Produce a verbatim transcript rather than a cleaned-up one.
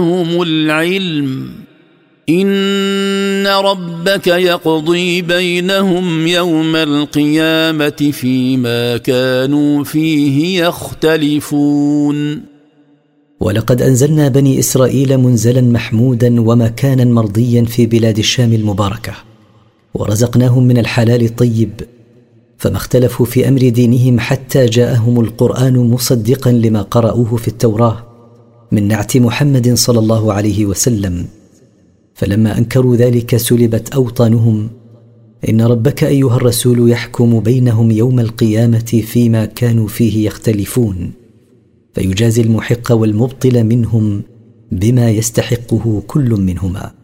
هم العلم إن ربك يقضي بينهم يوم القيامة فيما كانوا فيه يختلفون. ولقد أنزلنا بني إسرائيل منزلا محمودا ومكانا مرضيا في بلاد الشام المباركة، ورزقناهم من الحلال الطيب، فما اختلفوا في أمر دينهم حتى جاءهم القرآن مصدقا لما قرأوه في التوراة من نعت محمد صلى الله عليه وسلم. فلما أنكروا ذلك سلبت أوطانهم. إن ربك أيها الرسول يحكم بينهم يوم القيامة فيما كانوا فيه يختلفون، فيجازي المحق والمبطل منهم بما يستحقه كل منهما.